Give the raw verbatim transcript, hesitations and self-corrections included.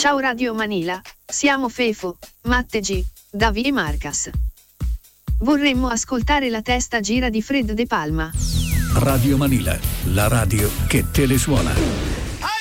Ciao Radio Manila, siamo Fefo, Matte G, Davi e Marcas. Vorremmo ascoltare La testa gira di Fred De Palma. Radio Manila, la radio che te le suona.